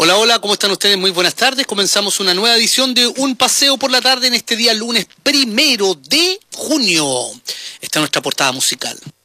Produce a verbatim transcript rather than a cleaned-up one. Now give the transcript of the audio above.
Hola, hola, ¿cómo están ustedes? Muy buenas tardes. Comenzamos una nueva edición de Un Paseo por la Tarde en este día lunes primero de junio. Esta es nuestra portada musical.